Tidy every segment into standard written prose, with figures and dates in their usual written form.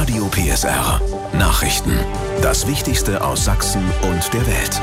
Radio PSR. Nachrichten. Das Wichtigste aus Sachsen und der Welt.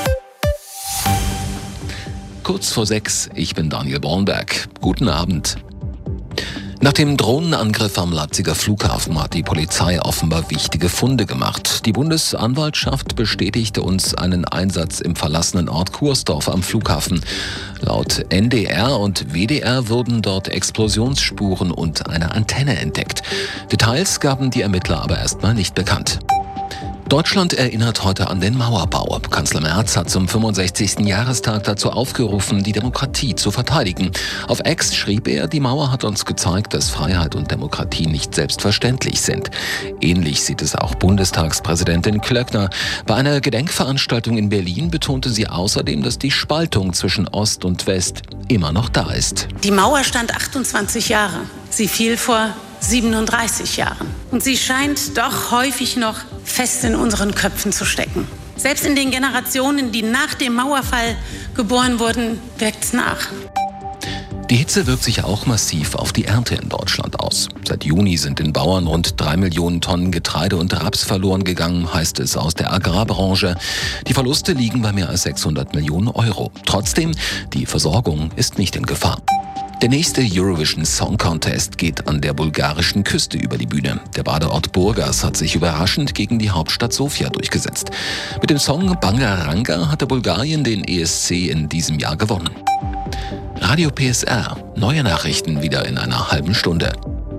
Kurz vor 6, ich bin Daniel Bornberg. Guten Abend. Nach dem Drohnenangriff am Leipziger Flughafen hat die Polizei offenbar wichtige Funde gemacht. Die Bundesanwaltschaft bestätigte uns einen Einsatz im verlassenen Ort Kursdorf am Flughafen. Laut NDR und WDR wurden dort Explosionsspuren und eine Antenne entdeckt. Details gaben die Ermittler aber erstmal nicht bekannt. Deutschland erinnert heute an den Mauerbau. Kanzler Merz hat zum 65. Jahrestag dazu aufgerufen, die Demokratie zu verteidigen. Auf X schrieb er, die Mauer hat uns gezeigt, dass Freiheit und Demokratie nicht selbstverständlich sind. Ähnlich sieht es auch Bundestagspräsidentin Klöckner. Bei einer Gedenkveranstaltung in Berlin betonte sie außerdem, dass die Spaltung zwischen Ost und West immer noch da ist. Die Mauer stand 28 Jahre. Sie fiel vor 37 Jahren. Und sie scheint doch häufig noch fest in unseren Köpfen zu stecken. Selbst in den Generationen, die nach dem Mauerfall geboren wurden, wirkt es nach. Die Hitze wirkt sich auch massiv auf die Ernte in Deutschland aus. Seit Juni sind den Bauern rund 3 Millionen Tonnen Getreide und Raps verloren gegangen, heißt es aus der Agrarbranche. Die Verluste liegen bei mehr als 600 Millionen Euro. Trotzdem, die Versorgung ist nicht in Gefahr. Der nächste Eurovision Song Contest geht an der bulgarischen Küste über die Bühne. Der Badeort Burgas hat sich überraschend gegen die Hauptstadt Sofia durchgesetzt. Mit dem Song Bangaranga hatte Bulgarien den ESC in diesem Jahr gewonnen. Radio PSR. Neue Nachrichten wieder in einer halben Stunde.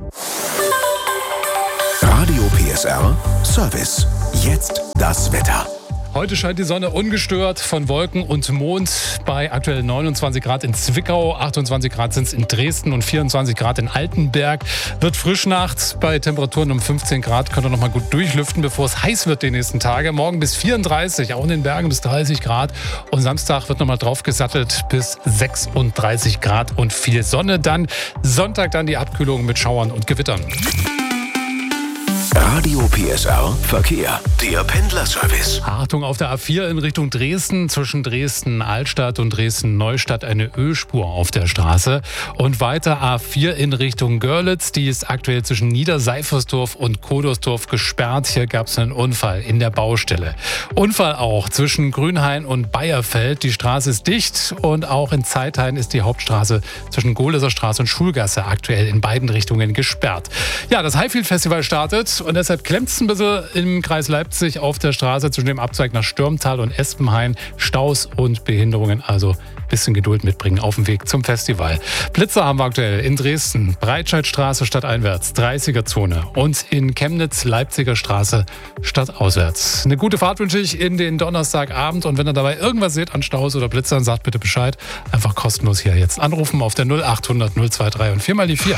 Radio PSR Service. Jetzt das Wetter. Heute scheint die Sonne ungestört von Wolken und Mond bei aktuell 29 Grad in Zwickau, 28 Grad sind es in Dresden und 24 Grad in Altenberg. Wird frisch nachts bei Temperaturen um 15 Grad, könnt ihr noch mal gut durchlüften, bevor es heiß wird die nächsten Tage. Morgen bis 34, auch in den Bergen bis 30 Grad und Samstag wird noch mal drauf gesattelt bis 36 Grad und viel Sonne. Dann Sonntag dann die Abkühlung mit Schauern und Gewittern. Radio PSR Verkehr. Der Pendlerservice. Achtung, auf der A4 in Richtung Dresden, zwischen Dresden-Altstadt und Dresden-Neustadt eine Ölspur auf der Straße. Und weiter A4 in Richtung Görlitz, die ist aktuell zwischen Niederseifersdorf und Kodersdorf gesperrt. Hier gab es einen Unfall in der Baustelle. Unfall auch zwischen Grünhain und Bayerfeld. Die Straße ist dicht und auch in Zeithain ist die Hauptstraße zwischen Gohleser Straße und Schulgasse aktuell in beiden Richtungen gesperrt. Ja, das Highfield-Festival startet. Und deshalb klemmt es ein bisschen im Kreis Leipzig auf der Straße zwischen dem Abzweig nach Stürmtal und Espenhain. Staus und Behinderungen, also ein bisschen Geduld mitbringen auf dem Weg zum Festival. Blitzer haben wir aktuell in Dresden, Breitscheidstraße stadteinwärts, 30er-Zone. Und in Chemnitz, Leipziger Straße stadtauswärts. Eine gute Fahrt wünsche ich in den Donnerstagabend. Und wenn ihr dabei irgendwas seht an Staus oder Blitzern, sagt bitte Bescheid. Einfach kostenlos hier jetzt anrufen auf der 0800 023 und 4 mal die 4.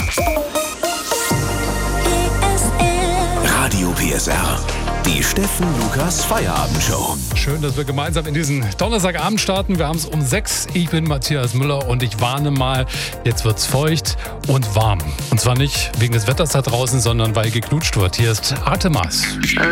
Radio PSR. Die Steffen Lukas Feierabendshow. Schön, dass wir gemeinsam in diesen Donnerstagabend starten. Wir haben es um 6. Ich bin Matthias Müller und ich warne mal, jetzt wird's feucht und warm. Und zwar nicht wegen des Wetters da draußen, sondern weil geknutscht wird. Hier ist Artemas.